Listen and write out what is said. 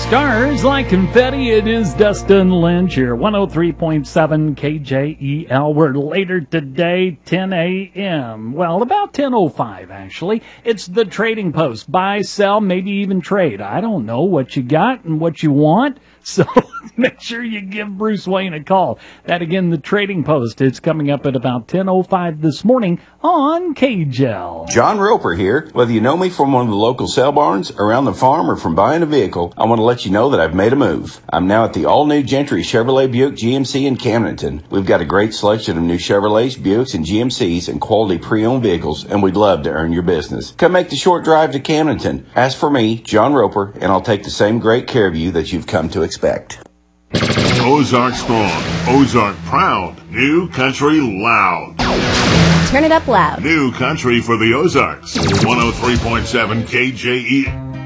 Stars like confetti, it is Dustin Lynch here, 103.7 KJEL. We're later today, 10 a.m. Well, about 10:05 actually. It's the Trading Post. Buy, sell, maybe even trade. I don't know what you got and what you want, so make sure you give Bruce Wayne a call. That again, the Trading Post. It's coming up at about 10:05 this morning on KJEL. John Roper here. Whether you know me from one of the local sale barns, around the farm, or from buying a vehicle, I want to let you know that I've made a move. I'm now at the all-new Gentry Chevrolet Buick GMC in Camdenton. We've got a great selection of new Chevrolets, Buicks, and GMCs and quality pre-owned vehicles, and we'd love to earn your business. Come make the short drive to Camdenton. Ask for me, John Roper, and I'll take the same great care of you that you've come to expect. Ozark strong, Ozark proud, New Country loud. Turn it up loud. New Country for the Ozarks, 103.7 KJE.